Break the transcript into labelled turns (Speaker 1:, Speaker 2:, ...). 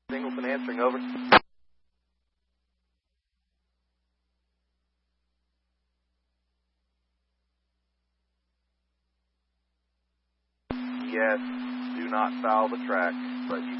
Speaker 1: Singleton answering, over. Yes, do not foul the track, but you